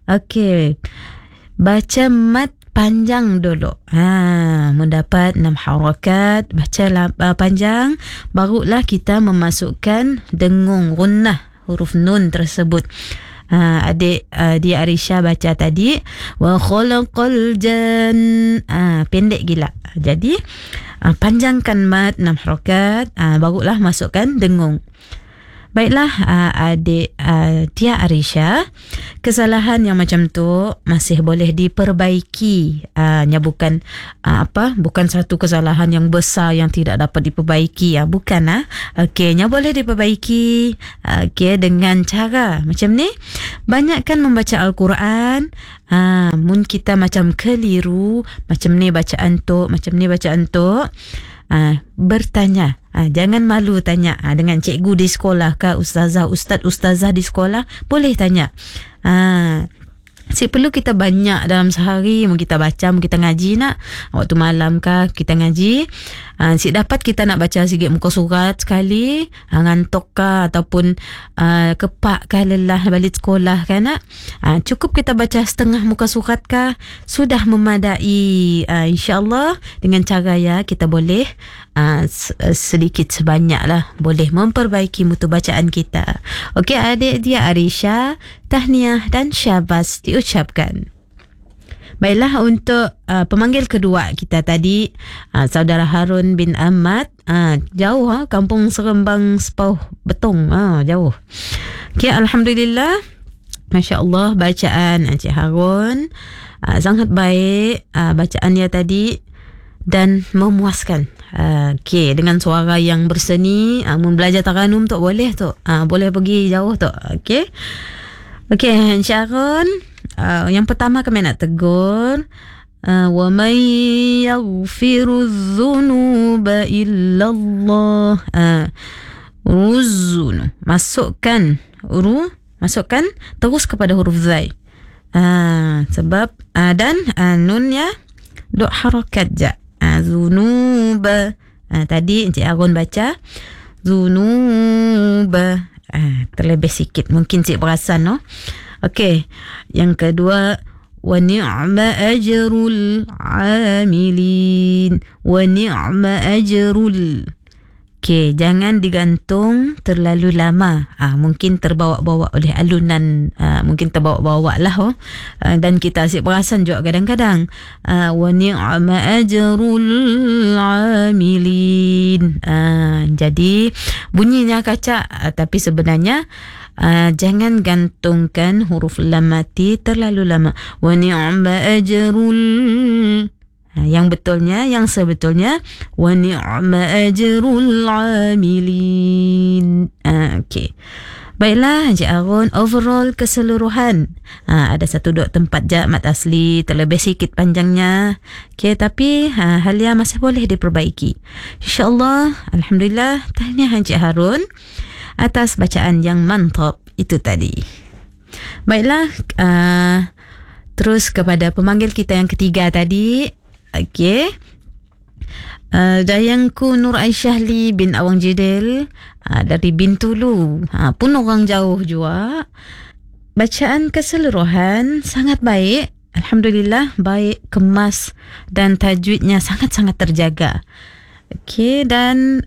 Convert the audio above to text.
Okey. Baca mat panjang dulu. Mendapat 6 harakat, baca panjang, barulah kita memasukkan dengung gunnah huruf nun tersebut. Adik dia Arisha baca tadi wa khalaqal jan, pendek gila. Jadi panjangkan mat 6 harakat, barulah masukkan dengung. Baiklah, adik Tia Arisha, kesalahan yang macam tu masih boleh diperbaiki. Bukan bukan satu kesalahan yang besar yang tidak dapat diperbaiki. Bukan. Okey, boleh diperbaiki. Okey, dengan cara macam ni. Banyakkan membaca Al-Quran. Mun kita macam keliru, macam ni bacaan tu, macam ni bacaan tu. Bertanya. Jangan malu tanya dengan cikgu di sekolah ke, ustazah di sekolah, boleh tanya. Perlu kita banyak dalam sehari, mau kita baca, mau kita ngaji nak. Waktu malam ke kita ngaji, dapat kita nak baca sikit muka surat sekali, ngantuk ke ataupun kepak ke, lelah balik sekolah kan nak. Cukup kita baca setengah muka surat ke, sudah memadai. InsyaAllah dengan cara kita boleh sedikit sebanyak lah boleh memperbaiki mutu bacaan kita. Okey, adik dia Arisha, tahniah dan syabas diucapkan. Baiklah, untuk pemanggil kedua kita tadi, saudara Harun bin Ahmad. Jauh kampung Serembang Sepauh Betong, jauh. Okey, alhamdulillah, masya-Allah bacaan Encik Harun sangat baik, bacaannya tadi dan memuaskan. Okey, dengan suara yang berseni, belajar taranum tu boleh tu. Boleh pergi jauh tu. Okey. Okey, Encik Harun, yang pertama kami nak tegur, wa may yaghfiru dzunuba illallah. Ruzun. Masukkan terus kepada huruf zai. Sebab dan nunnya duk harakat je. Zunuba. Tadi Encik Harun baca zunuba. Terlebih sikit, mungkin Cik perasan, no? Okey, yang kedua, wa ni'ma ajrul amilin. Wa ni'ma ajrul. Okey, jangan digantung terlalu lama. Mungkin terbawa-bawa oleh alunan, mungkin terbawa-bawa lah. Dan kita asyik perasan juga kadang-kadang. Wa ni'ma ajrul amilin. Jadi bunyinya kacak, tapi sebenarnya jangan gantungkan huruf lam mati terlalu lama. Wa ni'ma ajrul. Yang sebetulnya wa ni'ma ajrul amilin. Okey. Baiklah, Encik Harun, overall keseluruhan ada 1-2 tempat je mat asli terlebih sikit panjangnya. Okey, tapi halia masih boleh diperbaiki. InsyaAllah, alhamdulillah, tahniah Encik Harun atas bacaan yang mantap itu tadi. Baiklah, terus kepada pemanggil kita yang ketiga tadi. Okey. Dayangku Nur Aisyahli bin Awang Jidil dari Bintulu, pun orang jauh juga. Bacaan keseluruhan sangat baik, alhamdulillah, baik, kemas dan tajwidnya sangat-sangat terjaga. Okey, dan